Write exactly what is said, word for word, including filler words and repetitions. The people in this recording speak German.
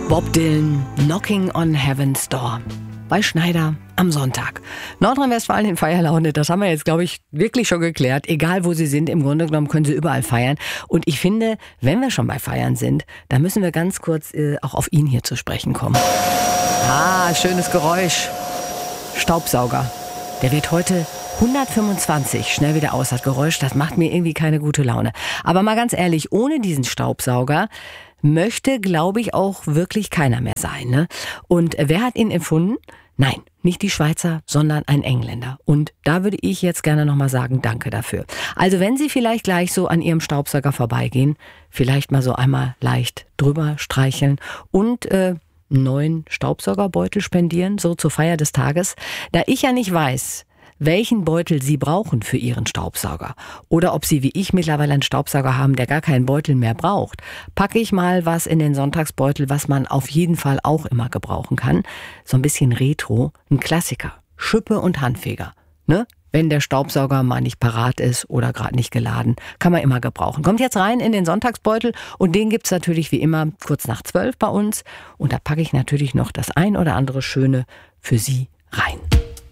Bob Dylan, Knocking on Heaven's Door. Bei Schneider am Sonntag. Nordrhein-Westfalen in Feierlaune, das haben wir jetzt, glaube ich, wirklich schon geklärt. Egal, wo Sie sind, im Grunde genommen können Sie überall feiern. Und ich finde, wenn wir schon bei Feiern sind, dann müssen wir ganz kurz äh, auch auf ihn hier zu sprechen kommen. Ah, schönes Geräusch. Staubsauger. Der wird heute hundertfünfundzwanzig schnell wieder aus. Das Geräusch, das macht mir irgendwie keine gute Laune. Aber mal ganz ehrlich, ohne diesen Staubsauger möchte, glaube ich, auch wirklich keiner mehr sein, ne? Und wer hat ihn erfunden? Nein, nicht die Schweizer, sondern ein Engländer. Und da würde ich jetzt gerne nochmal sagen, danke dafür. Also wenn Sie vielleicht gleich so an Ihrem Staubsauger vorbeigehen, vielleicht mal so einmal leicht drüber streicheln und äh, einen neuen Staubsaugerbeutel spendieren, so zur Feier des Tages. Da ich ja nicht weiß, welchen Beutel Sie brauchen für Ihren Staubsauger oder ob Sie wie ich mittlerweile einen Staubsauger haben, der gar keinen Beutel mehr braucht, packe ich mal was in den Sonntagsbeutel, was man auf jeden Fall auch immer gebrauchen kann. So ein bisschen Retro, ein Klassiker, Schippe und Handfeger. Ne? Wenn der Staubsauger mal nicht parat ist oder gerade nicht geladen, kann man immer gebrauchen. Kommt jetzt rein in den Sonntagsbeutel und den gibt's natürlich wie immer kurz nach zwölf bei uns. Und da packe ich natürlich noch das ein oder andere Schöne für Sie rein.